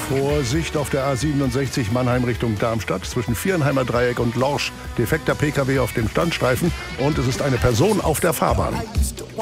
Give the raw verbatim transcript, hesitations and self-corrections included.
Vorsicht auf der A siebenundsechzig Mannheim Richtung Darmstadt zwischen Vierenheimer Dreieck und Lorsch. Defekter P K W auf dem Standstreifen und es ist eine Person auf der Fahrbahn.